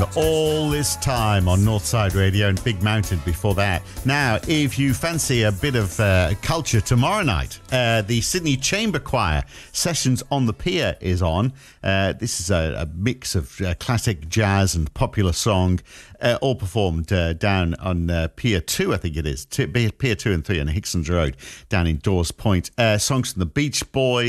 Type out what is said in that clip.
All This Time on Northside Radio and Big Mountain before that. Now, if you fancy a bit of culture tomorrow night, the Sydney Chamber Choir Sessions on the Pier is on. This is a mix of classic jazz and popular song, all performed down on Pier 2, I think it is. Pier 2 and 3 on Hickson's Road, down in Dawes Point. Songs from the Beach Boys.